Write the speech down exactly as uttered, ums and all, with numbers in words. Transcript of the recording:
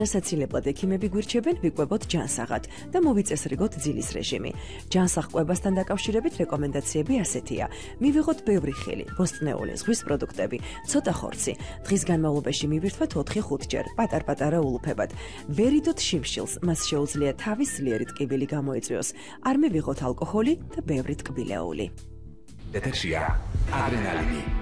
სასაცილებლად ექიმები გვირჩევენ ვიკვებოთ ჯანსაღად და მოვიწესრიგოთ ძილის რეჟიმი. ჯანსაღ კვებასთან დაკავშირებით რეკომენდაციები ასეთია: მივიღოთ ბევრი ხილი, ბოსტნეული, ზღვის პროდუქტები, ცოტა ხორცი. დღის განმავლობაში მივირთვათ ოთხი-ხუთ ჯერ, პატარ-პატარა ულუფებად. ვერიდოთ შიმშილს, მას შეუძლია თავის ძლიერი ტკივილი გამოიწვიოს. არ მივიღოთ ალკოჰოლი და ბევრი ტკბილეული. ეთერშია ადრენალინი.